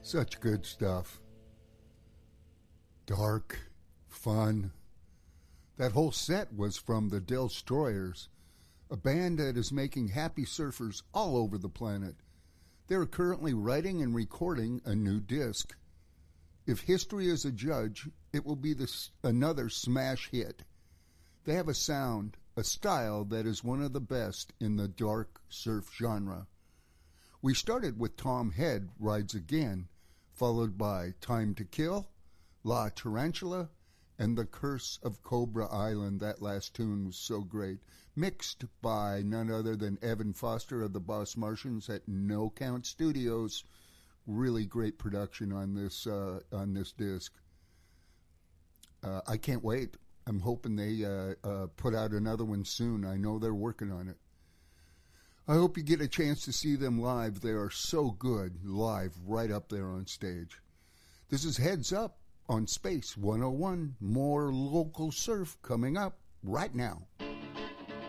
Such good stuff. Dark, fun. That whole set was from the Destroyers, a band that is making happy surfers all over the planet. They are currently writing and recording a new disc. If history is a judge, it will be another smash hit. They have a sound, a style that is one of the best in the dark surf genre. We started with Tom Head Rides Again, followed by Time to Kill, La Tarantula, and The Curse of Cobra Island. That last tune was so great. Mixed by none other than Evan Foster of the Boss Martians at No Count Studios. Really great production on this disc. I can't wait. I'm hoping they put out another one soon. I know they're working on it. I hope you get a chance to see them live. They are so good live, right up there on stage. This is Heads Up on Space 101. More local surf coming up right now.